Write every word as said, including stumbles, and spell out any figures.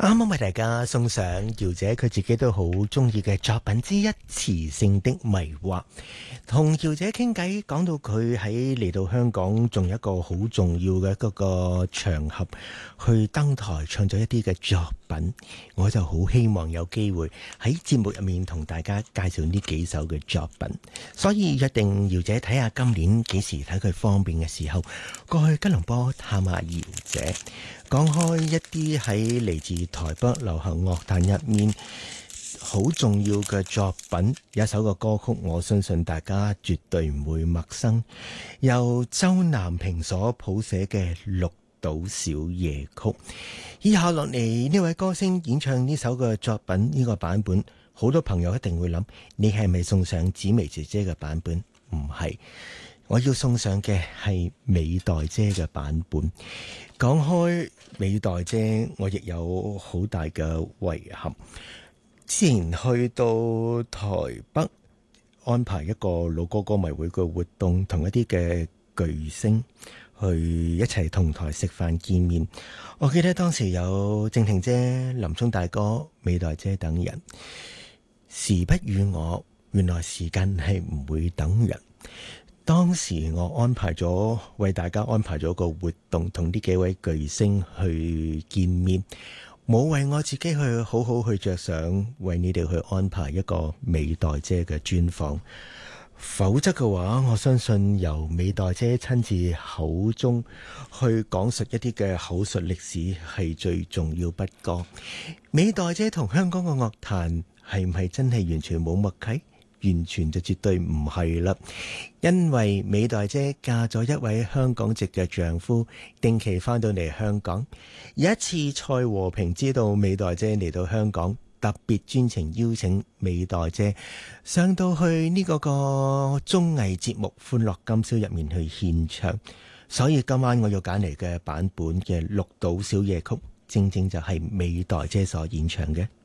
啱啱為大家送上姚姐佢自己都好中意嘅作品之一《磁性的迷惑》。同姚姐傾偈，講到佢喺嚟到香港仲有一個好重要嘅嗰個場合去登台唱咗一啲嘅作品，我就好希望有機會喺節目入面同大家介紹呢幾首嘅作品，所以一定姚姐睇下今年幾時睇佢方便嘅時候過去吉隆坡探下姚姐。講開一啲喺嚟自台北流行樂壇入面好重要嘅作品，有一首嘅歌曲我相信大家絕對唔會陌生，由周南平所譜寫嘅《綠島小夜曲》。以下落嚟呢位歌星演唱呢首嘅作品，呢個版本好多朋友一定會諗，你係咪送上紫薇姐姐嘅版本？唔係，我要送上嘅係美代姐嘅版本。講開美代姐，我亦有好大嘅遺憾。之前去到台北安排一個老歌歌迷會嘅活動，同一啲嘅巨星去一齊同台食飯見面。我記得當時有靜婷姐、林聰大哥、美代姐等人。時不與我，原來時間係唔會等人。當時我安排咗為大家安排咗個活動，同呢幾位巨星去見面，冇為我自己去好好去着想，為你哋去安排一個美代姐嘅專訪。否則嘅話，我相信由美代姐親自口中去講述一啲嘅口述歷史係最重要不過。美代姐同香港嘅樂壇係唔係真係完全冇默契？完全就絕對唔係啦，因為美代姐嫁咗一位香港籍嘅丈夫，定期翻到嚟香港。有一次蔡和平知道美代姐嚟到香港，特別專程邀請美代姐上到去呢個個綜藝節目《歡樂今宵》入面去獻唱，所以今晚我要揀嚟嘅版本嘅《綠島小夜曲》，正正就係美代姐所演唱嘅。